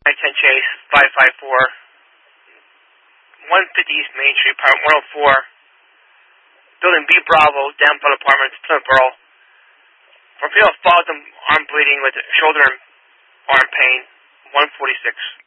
I-10 Chase, 554, 150 East Main Street, apartment 104, building B Bravo, Downtown Apartments, Plymouth Borough. For female, falls and arm bleeding with shoulder and arm pain, 146.